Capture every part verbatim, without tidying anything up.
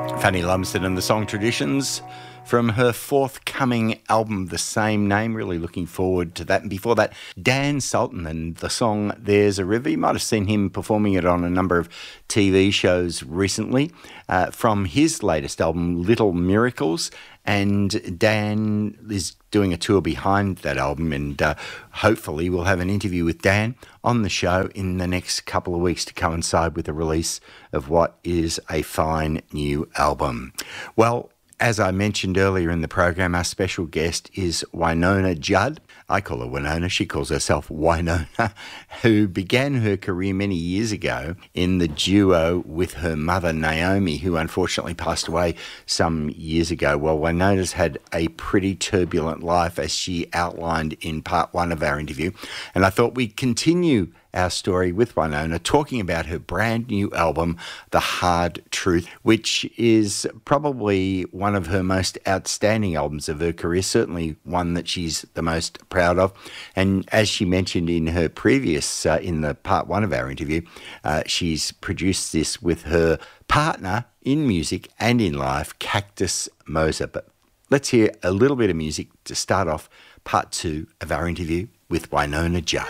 Fanny Lumsden and the Song Traditions from her forthcoming album, the same name. Really looking forward to that. And before that, Dan Sultan and the song There's a River. You might have seen him performing it on a number of T V shows recently uh, from his latest album, Little Miracles. And Dan is doing a tour behind that album, and uh, hopefully we'll have an interview with Dan on the show in the next couple of weeks to coincide with the release of what is a fine new album. Well, as I mentioned earlier in the program, our special guest is Wynonna Judd. I call her Winona, she calls herself Wynonna, who began her career many years ago in the duo with her mother Naomi, who unfortunately passed away some years ago. Well, Wynonna's had a pretty turbulent life, as she outlined in part one of our interview, and I thought we'd continue our story with Wynonna, talking about her brand new album, The Hard Truth, which is probably one of her most outstanding albums of her career, certainly one that she's the most proud of. And as she mentioned in her previous, uh, in the part one of our interview, uh, she's produced this with her partner in music and in life, Cactus Moser. But let's hear a little bit of music to start off part two of our interview with Wynonna Judd.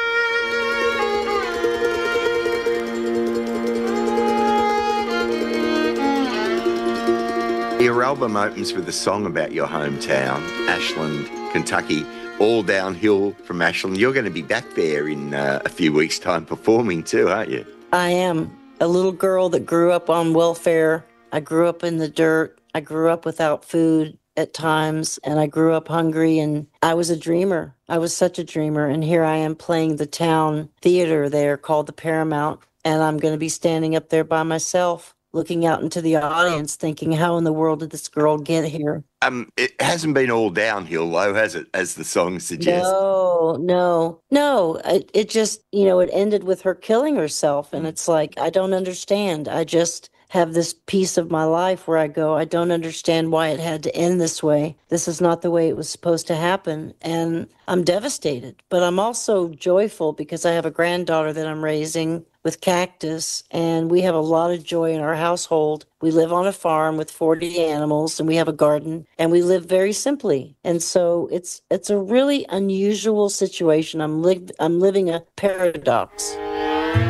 Your album opens with a song about your hometown, Ashland, Kentucky, all downhill from Ashland. You're going to be back there in uh, a few weeks' time performing too, aren't you? I am. A little girl that grew up on welfare. I grew up in the dirt. I grew up without food at times, and I grew up hungry, and I was a dreamer. I was such a dreamer, and here I am playing the town theater there called the Paramount, and I'm going to be standing up there by myself, looking out into the audience, thinking, how in the world did this girl get here? Um, it hasn't been all downhill, though, has it, as the song suggests? No, no, no. It, it just, you know, it ended with her killing herself, and it's like, I don't understand. I just have this piece of my life where I go, I don't understand why it had to end this way. This is not the way it was supposed to happen. And I'm devastated, but I'm also joyful because I have a granddaughter that I'm raising with Cactus, and we have a lot of joy in our household. We live on a farm with forty animals, and we have a garden, and we live very simply. And so it's it's a really unusual situation. I'm li- I'm living a paradox.